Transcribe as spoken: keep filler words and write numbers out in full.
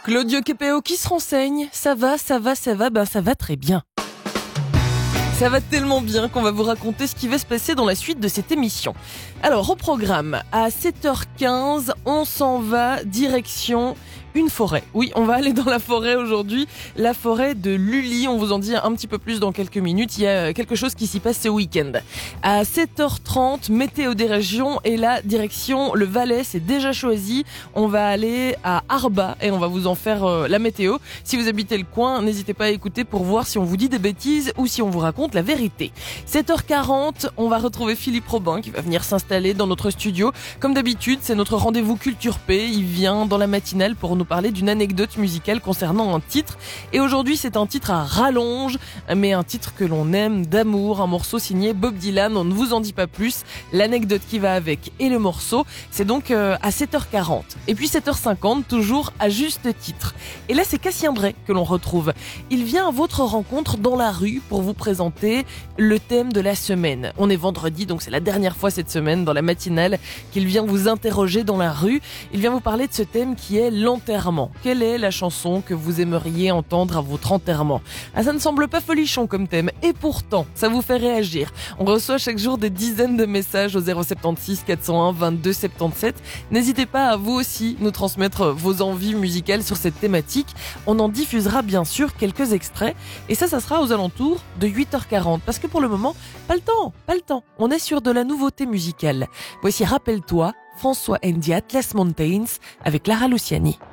Claudio Capéo qui se renseigne, ça va, ça va, ça va, ben ça va très bien. Ça va tellement bien qu'on va vous raconter ce qui va se passer dans la suite de cette émission. Alors au programme, à sept heures quinze, on s'en va direction une forêt. Oui, on va aller dans la forêt aujourd'hui, la forêt de Lully. On vous en dit un petit peu plus dans quelques minutes. Il y a quelque chose qui s'y passe ce week-end. À sept heures trente, météo des régions et la direction le Valais, c'est déjà choisi. On va aller à Arba et on va vous en faire euh, la météo. Si vous habitez le coin, n'hésitez pas à écouter pour voir si on vous dit des bêtises ou si on vous raconte la vérité. sept heures quarante, on va retrouver Philippe Robin qui va venir s'installer dans notre studio. Comme d'habitude, c'est notre rendez-vous Culture P. Il vient dans la matinale pour nous parler d'une anecdote musicale concernant un titre. Et aujourd'hui, c'est un titre à rallonge, mais un titre que l'on aime d'amour, un morceau signé Bob Dylan. On ne vous en dit pas plus. L'anecdote qui va avec et le morceau, c'est donc euh, à sept heures quarante. Et puis sept heures cinquante, toujours à juste titre. Et là, c'est Cassien Bray que l'on retrouve. Il vient à votre rencontre dans la rue pour vous présenter le thème de la semaine. On est vendredi, donc c'est la dernière fois cette semaine dans la matinale qu'il vient vous interroger dans la rue. Il vient vous parler de ce thème qui est l'enterrement. Quelle est la chanson que vous aimeriez entendre à votre enterrement? Ah, ça ne semble pas folichon comme thème, et pourtant, ça vous fait réagir. On reçoit chaque jour des dizaines de messages au zéro sept six quatre zéro un vingt-deux soixante-dix-sept. N'hésitez pas à vous aussi nous transmettre vos envies musicales sur cette thématique. On en diffusera bien sûr quelques extraits, et ça, ça sera aux alentours de huit heures quarante, parce que pour le moment, pas le temps, pas le temps. On est sur de la nouveauté musicale. Voici Rappelle-toi, François and the Atlas Mountains avec Lara Luciani.